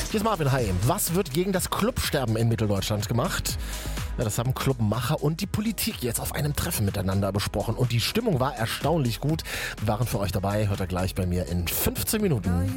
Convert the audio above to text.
Hier ist Marvin, hi. Was wird gegen das Clubsterben in Mitteldeutschland gemacht? Ja, das haben Clubmacher und die Politik jetzt auf einem Treffen miteinander besprochen. Und die Stimmung war erstaunlich gut. Wir waren für euch dabei. Hört ihr gleich bei mir in 15 Minuten.